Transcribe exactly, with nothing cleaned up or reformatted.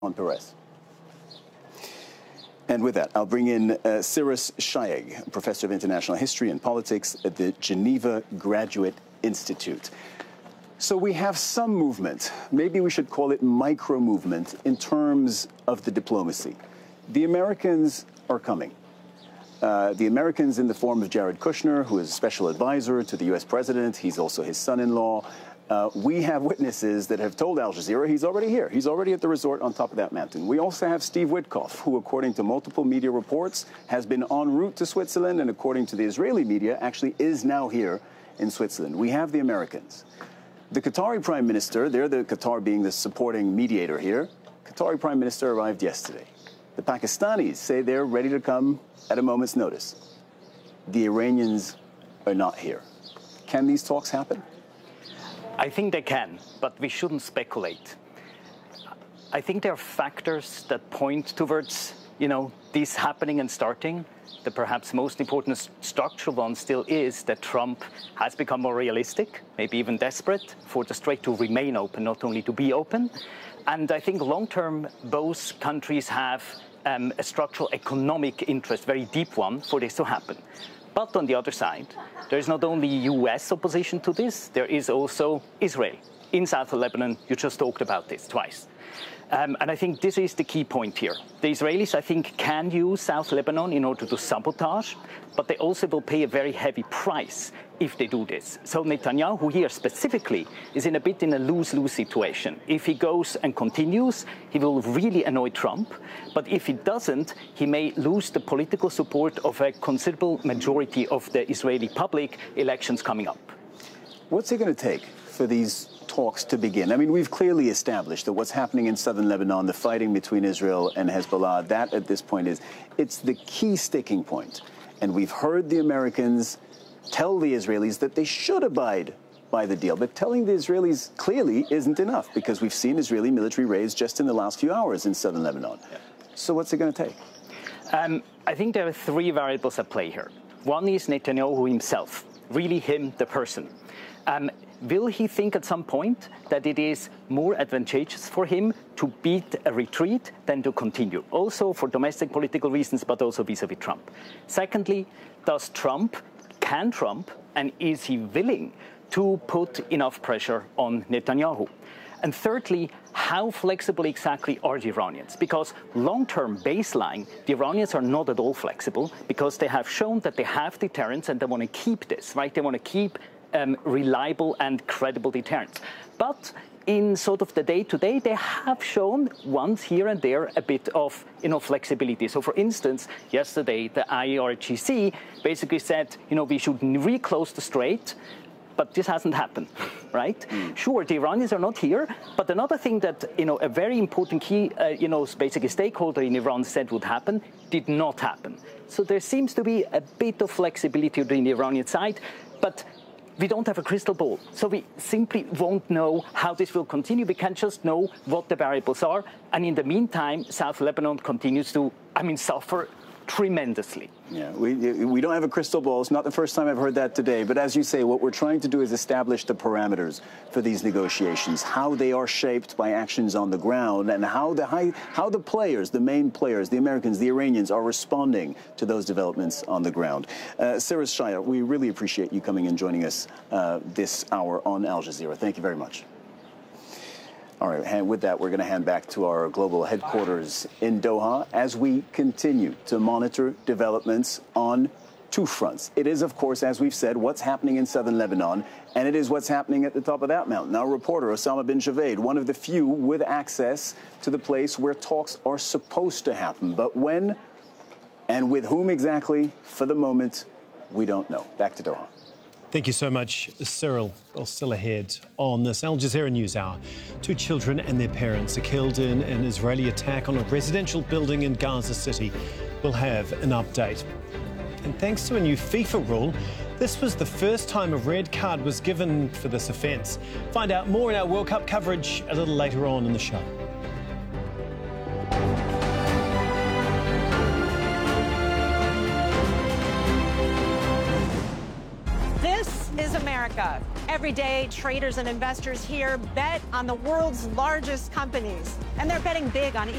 on Peres. And with that, I'll bring in uh, Cyrus Shayeg, professor of international history and politics at the Geneva Graduate Institute. So we have some movement, maybe we should call it micro movement, in terms of the diplomacy. The Americans are coming. Uh, the Americans in the form of Jared Kushner, who is a special advisor to the U S president. He's also his son-in-law. Uh, we have witnesses that have told Al Jazeera he's already here. He's already at the resort on top of that mountain. We also have Steve Witkoff, who, according to multiple media reports, has been en route to Switzerland, and according to the Israeli media, actually is now here in Switzerland. We have the Americans. The Qatari Prime Minister, they're the Qatar being the supporting mediator here. Qatari Prime Minister arrived yesterday. The Pakistanis say they're ready to come at a moment's notice. The Iranians are not here. Can these talks happen? I think they can, but we shouldn't speculate. I think there are factors that point towards, you know, this happening and starting. The perhaps most important structural one still is that Trump has become more realistic, maybe even desperate, for the strait to remain open, not only to be open. And I think long-term, both countries have um, a structural economic interest, very deep one, for this to happen. But on the other side, there is not only U S opposition to this, there is also Israel. In South Lebanon, you just talked about this twice. Um, and I think this is the key point here. The Israelis, I think, can use South Lebanon in order to sabotage, but they also will pay a very heavy price if they do this. So Netanyahu here specifically is in a bit in a lose-lose situation. If he goes and continues, he will really annoy Trump. But if he doesn't, he may lose the political support of a considerable majority of the Israeli public elections coming up. What's it going to take for these talks to begin? I mean, we've clearly established that what's happening in southern Lebanon, the fighting between Israel and Hezbollah, that at this point is, it's the key sticking point. And we've heard the Americans tell the Israelis that they should abide by the deal. But telling the Israelis clearly isn't enough, because we've seen Israeli military raids just in the last few hours in southern Lebanon. Yeah. So what's it going to take? Um, I think there are three variables at play here. One is Netanyahu himself, really him, the person. Um, Will he think at some point that it is more advantageous for him to beat a retreat than to continue? Also for domestic political reasons, but also vis-a-vis Trump. Secondly, does Trump, can Trump, and is he willing to put enough pressure on Netanyahu? And thirdly, how flexible exactly are the Iranians? Because long-term baseline, the Iranians are not at all flexible, because they have shown that they have deterrence and they want to keep this, right? They want to keep Um, reliable and credible deterrence. But in sort of the day-to-day, they have shown once here and there a bit of, you know, flexibility. So, for instance, yesterday, the I R G C basically said, you know, we should reclose the strait, but this hasn't happened, right? Mm. Sure, the Iranians are not here, but another thing that, you know, a very important key, uh, you know, basically stakeholder in Iran said would happen, did not happen. So there seems to be a bit of flexibility on the Iranian side, but we don't have a crystal ball, so we simply won't know how this will continue. We can just know what the variables are. And in the meantime, South Lebanon continues to, I mean, suffer tremendously. Yeah, we, we don't have a crystal ball. It's not the first time I've heard that today. But as you say, what we're trying to do is establish the parameters for these negotiations, how they are shaped by actions on the ground, and how the, high, how the players, the main players, the Americans, the Iranians, are responding to those developments on the ground. Uh, Cyrus Shayeg, we really appreciate you coming and joining us uh, this hour on Al Jazeera. Thank you very much. All right, and with that, we're going to hand back to our global headquarters in Doha as we continue to monitor developments on two fronts. It is, of course, as we've said, what's happening in southern Lebanon, and it is what's happening at the top of that mountain. Our reporter, Osama bin Javaid, one of the few with access to the place where talks are supposed to happen. But when and with whom exactly, for the moment, we don't know. Back to Doha. Thank you so much, Cyril. Well, still ahead on this Al Jazeera News Hour. Two children and their parents are killed in an Israeli attack on a residential building in Gaza City. We'll have an update. And thanks to a new FIFA rule, this was the first time a red card was given for this offence. Find out more in our World Cup coverage a little later on in the show. Is America. Every day, traders and investors here bet on the world's largest companies, and they're betting big on